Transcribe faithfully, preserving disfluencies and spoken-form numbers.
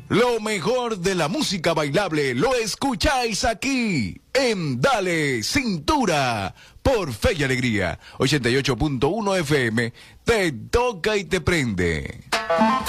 Lo mejor de la música bailable lo escucháis aquí en Dale Cintura por Fe y Alegría. ochenta y ocho punto uno F M, te toca y te prende.